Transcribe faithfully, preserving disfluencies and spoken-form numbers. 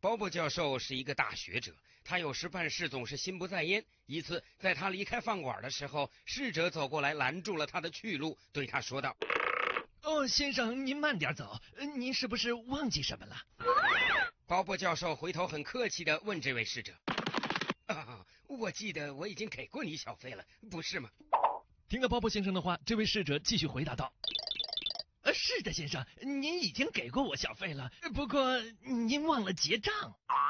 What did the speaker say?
鲍勃教授是一个大学者，他有时办事总是心不在焉。一次，在他离开饭馆的时候，侍者走过来拦住了他的去路，对他说道： 哦，先生，您慢点走，您是不是忘记什么了？ 鲍勃教授回头很客气地问这位侍者：啊，我记得我已经给过你小费了，不是吗？ 听了鲍勃先生的话，这位侍者继续回答道：呃，是的，先生，您已经给过我小费了，不过您忘了结账。